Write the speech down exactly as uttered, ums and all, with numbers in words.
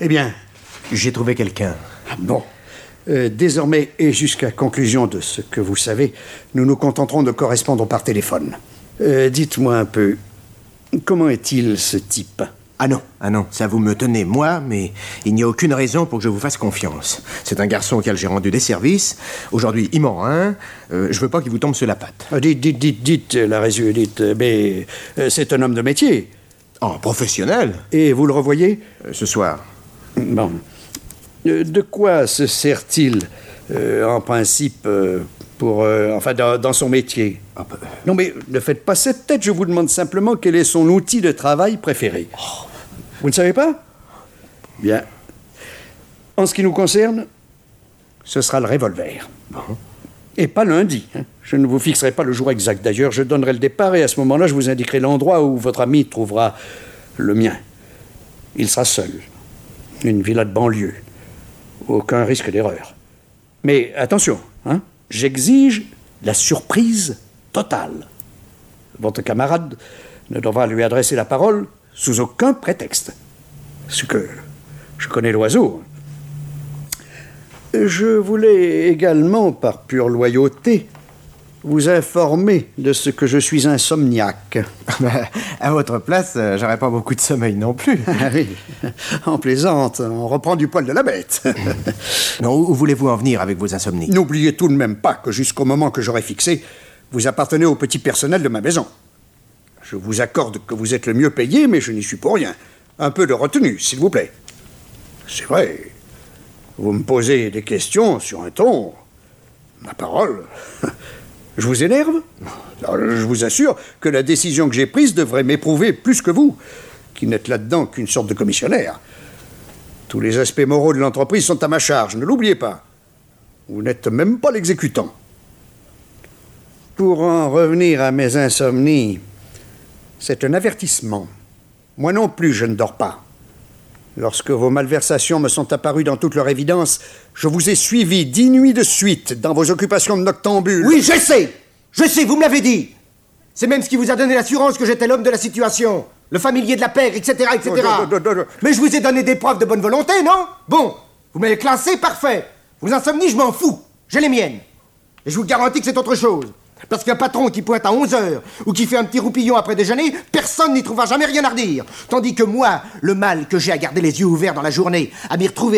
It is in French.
Eh bien... J'ai trouvé quelqu'un. Bon. Euh, désormais, et jusqu'à conclusion de ce que vous savez, nous nous contenterons de correspondre par téléphone. Euh, dites-moi un peu, comment est-il, ce type ? Ah non, ah non, ça vous me tenez, moi, mais il n'y a aucune raison pour que je vous fasse confiance. C'est un garçon auquel j'ai rendu des services. Aujourd'hui, il m'en rend un. Euh, je veux pas qu'il vous tombe sur la patte. Ah, dites, dites, dites, dites, la résu, dites, mais euh, c'est un homme de métier. Oh, professionnel. Et vous le revoyez ? euh, Ce soir. Bon. Euh, de quoi se sert-il, euh, en principe, euh, pour, euh, enfin, dans, dans son métier ? Ah, bah... Non, mais ne faites pas cette tête, je vous demande simplement quel est son outil de travail préféré. Oh. Vous ne savez pas ? Bien. En ce qui nous concerne, ce sera le revolver. Bon. Et pas lundi. Hein. Je ne vous fixerai pas le jour exact. D'ailleurs, je donnerai le départ et à ce moment-là, je vous indiquerai l'endroit où votre ami trouvera le mien. Il sera seul. Une villa de banlieue. Aucun risque d'erreur. Mais attention, hein, j'exige la surprise totale. Votre camarade ne devra lui adresser la parole sous aucun prétexte. Ce que je connais l'oiseau. Je voulais également, par pure loyauté, vous informer de ce que je suis insomniaque. À votre place, euh, j'aurais pas beaucoup de sommeil non plus. Ah oui, on plaisante, on reprend du poil de la bête. Non, où voulez-vous en venir avec vos insomnies ? N'oubliez tout de même pas que jusqu'au moment que j'aurai fixé, vous appartenez au petit personnel de ma maison. Je vous accorde que vous êtes le mieux payé, mais je n'y suis pour rien. Un peu de retenue, s'il vous plaît. C'est vrai, vous me posez des questions sur un ton... Ma parole... Je vous énerve ? Alors, je vous assure que la décision que j'ai prise devrait m'éprouver plus que vous, qui n'êtes là-dedans qu'une sorte de commissionnaire. Tous les aspects moraux de l'entreprise sont à ma charge, ne l'oubliez pas. Vous n'êtes même pas l'exécutant. Pour en revenir à mes insomnies, c'est un avertissement. Moi non plus, je ne dors pas. Lorsque vos malversations me sont apparues dans toute leur évidence, je vous ai suivi dix nuits de suite dans vos occupations de noctambule. Oui, je sais. Je sais, vous me l'avez dit. C'est même ce qui vous a donné l'assurance que j'étais l'homme de la situation. Le familier de la paix, et cetera, et cetera. Oh, oh, oh, oh, oh. Mais je vous ai donné des preuves de bonne volonté, non ? Bon, vous m'avez classé, parfait. Vos insomnies, je m'en fous. J'ai les miennes. Et je vous garantis que c'est autre chose. Parce qu'un patron qui pointe à onze heures ou qui fait un petit roupillon après déjeuner, personne n'y trouvera jamais rien à redire. Tandis que moi, le mal que j'ai à garder les yeux ouverts dans la journée, à m'y retrouver